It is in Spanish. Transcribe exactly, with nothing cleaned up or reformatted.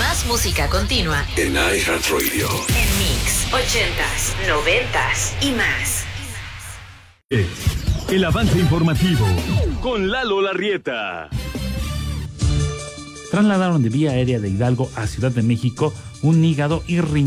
Más música continua en iHeartRadio. En Mix, ochentas, noventas y más. El avance informativo con Lalo Larrieta. Trasladaron de vía aérea de Hidalgo a Ciudad de México un hígado y riñón